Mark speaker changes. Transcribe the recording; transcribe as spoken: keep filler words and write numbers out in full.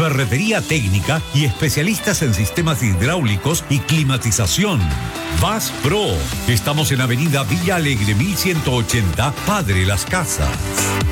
Speaker 1: ferretería técnica y especialistas en sistemas hidráulicos y climatización. Vas Pro. Estamos en Avenida Villa Alegre mil ciento ochenta, Padre Las Casas.